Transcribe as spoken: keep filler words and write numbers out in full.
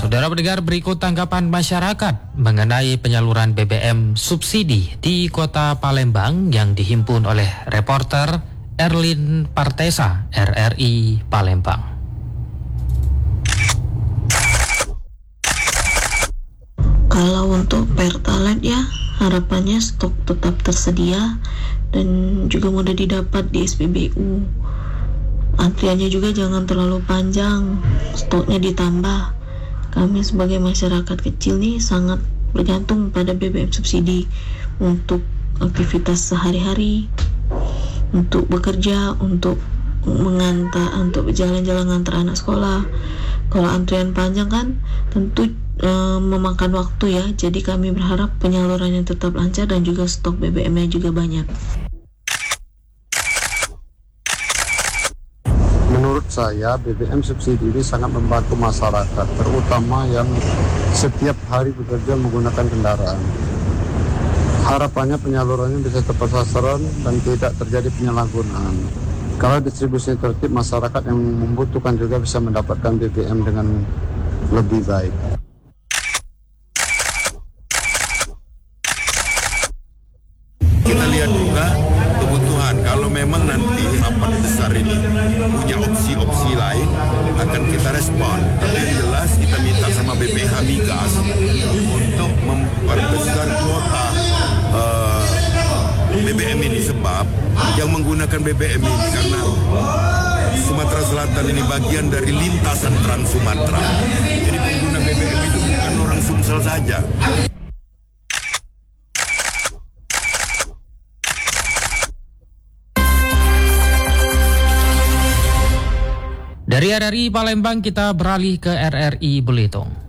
Saudara pendengar, berikut tanggapan masyarakat mengenai penyaluran B B M subsidi di Kota Palembang yang dihimpun oleh reporter Erlin Partesa, R R I Palembang. Kalau untuk Pertalite ya, harapannya stok tetap tersedia dan juga mudah didapat di S P B U. Antriannya juga jangan terlalu panjang, stoknya ditambah. Kami sebagai masyarakat kecil nih sangat bergantung pada B B M subsidi untuk aktivitas sehari-hari, untuk bekerja, untuk mengantar, untuk jalan-jalan ngantar anak sekolah. Kalau antrian panjang kan tentu e, memakan waktu ya. Jadi kami berharap penyalurannya tetap lancar dan juga stok B B M-nya juga banyak. Menurut saya B B M subsidi ini sangat membantu masyarakat, terutama yang setiap hari bekerja menggunakan kendaraan. Harapannya penyalurannya bisa tepat sasaran dan tidak terjadi penyalahgunaan. Kalau distribusi tertib, masyarakat yang membutuhkan juga bisa mendapatkan B B M dengan lebih baik. Kita lihat juga kebutuhan. Kalau memang nanti rapat besar ini punya opsi-opsi lain, akan kita respon. Tapi yang jelas kita minta sama B P H Migas untuk memperbesar kuota uh, B B M ini, sebab yang menggunakan B B M ini karena Sumatera Selatan ini bagian dari lintasan Trans Sumatera. Jadi pengguna B B M itu bukan orang Sumsel saja. Dari R R I Palembang kita beralih ke R R I Belitung.